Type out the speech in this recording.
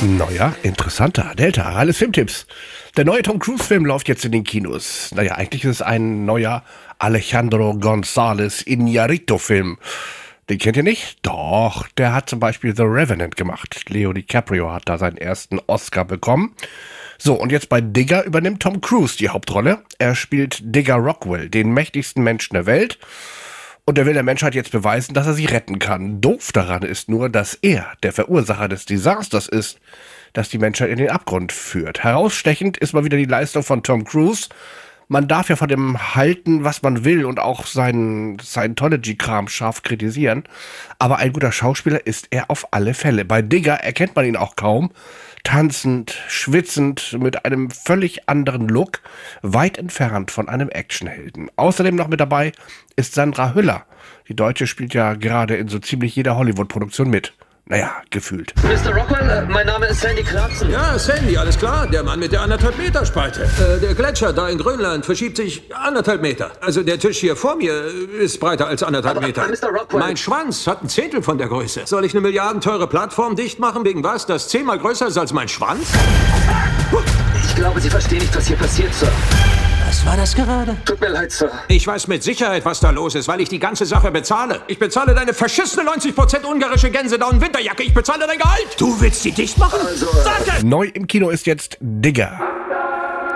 Neuer, interessanter, Delta, alles Filmtipps. Der neue Tom Cruise-Film läuft jetzt in den Kinos. Naja, eigentlich ist es ein neuer Alejandro González Iñárritu-Film. Den kennt ihr nicht? Doch, der hat zum Beispiel The Revenant gemacht. Leo DiCaprio hat da seinen ersten Oscar bekommen. So, und jetzt bei Digger übernimmt Tom Cruise die Hauptrolle. Er spielt Digger Rockwell, den mächtigsten Menschen der Welt. Und er will der Menschheit jetzt beweisen, dass er sie retten kann. Doof daran ist nur, dass er der Verursacher des Desasters ist, das die Menschheit in den Abgrund führt. Herausstechend ist mal wieder die Leistung von Tom Cruise. Man darf ja von dem halten, was man will und auch seinen Scientology-Kram scharf kritisieren. Aber ein guter Schauspieler ist er auf alle Fälle. Bei Digger erkennt man ihn auch kaum. Tanzend, schwitzend, mit einem völlig anderen Look, weit entfernt von einem Actionhelden. Außerdem noch mit dabei ist Sandra Hüller. Die Deutsche spielt ja gerade in so ziemlich jeder Hollywood-Produktion mit. Naja, gefühlt. Mr. Rockwell, mein Name ist Sandy Clarkson. Ja, Sandy, alles klar. Der Mann mit der 1,5 Meter Spalte. Der Gletscher da in Grönland verschiebt sich 1,5 Meter. Also der Tisch hier vor mir ist breiter als 1,5 Meter. Mr. Rockwell. Mein Schwanz hat ein Zehntel von der Größe. Soll ich eine milliardenteure Plattform dicht machen wegen was, das 10-mal größer ist als mein Schwanz? Ich glaube, Sie verstehen nicht, was hier passiert, Sir. Was war das gerade? Tut mir leid, Sir. Ich weiß mit Sicherheit, was da los ist, weil ich die ganze Sache bezahle. Ich bezahle deine verschissene 90% ungarische Gänsedown-Winterjacke. Ich bezahle dein Gehalt. Du willst sie dicht machen? Also, Danke! Neu im Kino ist jetzt Digger.